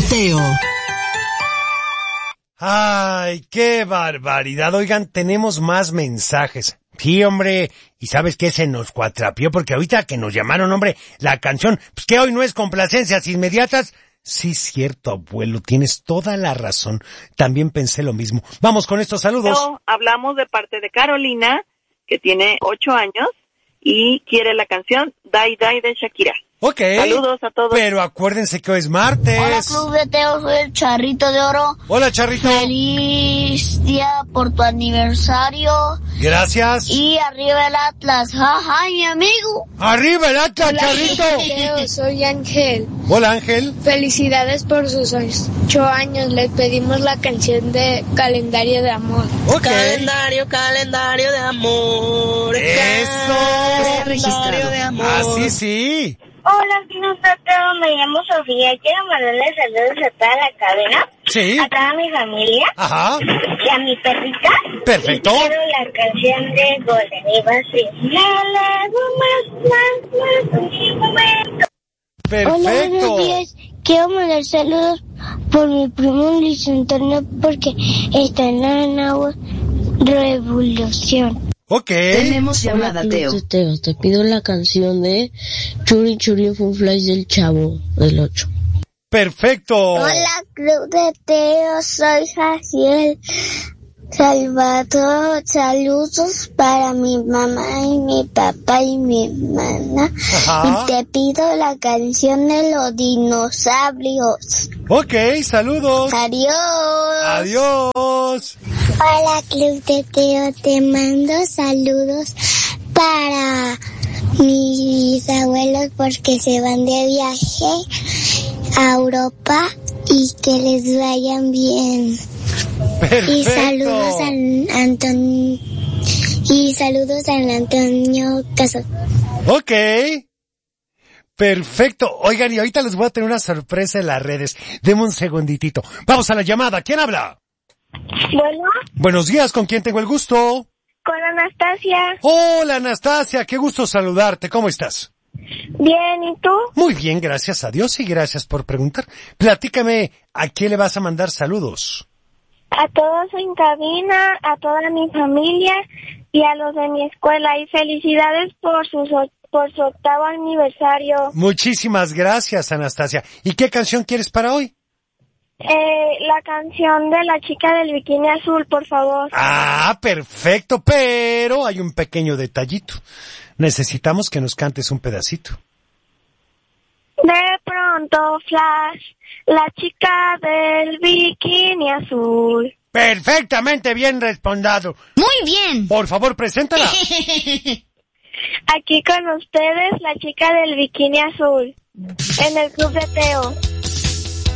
Teo. Ay, qué barbaridad. Oigan, tenemos más mensajes. Sí, hombre, y ¿sabes qué? Se nos cuatrapió porque ahorita que nos llamaron, hombre, la canción, pues que hoy no es complacencias inmediatas. Sí, cierto, abuelo, tienes toda la razón. También pensé lo mismo. Vamos con estos saludos. No, hablamos de parte de Carolina, que tiene 8 años y quiere la canción Die Die de Shakira. Ok. Saludos a todos. Pero acuérdense que hoy es martes. Hola, Club de Teo, soy el Charrito de Oro. Hola, Charrito. Feliz día por tu aniversario. Gracias. Y arriba el Atlas. Jaja, mi amigo. ¡Arriba el Atlas, Charrito! Teo, soy Ángel. Hola, Ángel. Felicidades por sus 8 años. Les pedimos la canción de Calendario de Amor. Ok. Calendario de amor. ¡Eso! Calendario de amor. Así sí. Hola, Club de Teo, me llamo Sofía. Quiero mandarle saludos a toda la cadena. Sí. A toda mi familia. Ajá. Y a mi perrita. Perfecto. Y quiero la canción de Golden. Y va así. Perfecto. Hola, buenos días. Quiero mandar saludos por mi primo Luis Antonio porque está en la nueva revolución. Ok. Tenemos llamada, Teo. Te pido la canción de Churi Churi Fun Flies del Chavo del 8. Perfecto. Hola, Club de Teo, soy Jaciel Salvador. Saludos para mi mamá y mi papá y mi hermana. Ajá. Y te pido la canción de los dinosaurios. Ok, saludos. Adiós. Adiós. Hola, Club de Teo, te mando saludos para mis abuelos porque se van de viaje a Europa y que les vayan bien. Perfecto. Y saludos al Antonio. Y saludos al Antonio Caso. Ok. Perfecto. Oigan, y ahorita les voy a tener una sorpresa en las redes. Deme un segunditito. Vamos a la llamada. ¿Quién habla? Bueno, Buenos días, ¿con quién tengo el gusto? con Anastasia. Hola, Anastasia, qué gusto saludarte. ¿Cómo estás? Bien, ¿y tú? Muy bien, gracias a Dios y gracias por preguntar. Platícame, ¿a quién le vas a mandar saludos? A todos en cabina, a toda mi familia y a los de mi escuela. Y felicidades por su 8º aniversario. Muchísimas gracias, Anastasia. ¿Y qué canción quieres para hoy? La canción de la chica del bikini azul, por favor. Ah, perfecto, pero hay un pequeño detallito. Necesitamos que nos cantes un pedacito. De pronto, Flash, la chica del bikini azul. Perfectamente bien respondado. Muy bien. Por favor, preséntala. Aquí con ustedes, la chica del bikini azul. En el Club de Teo.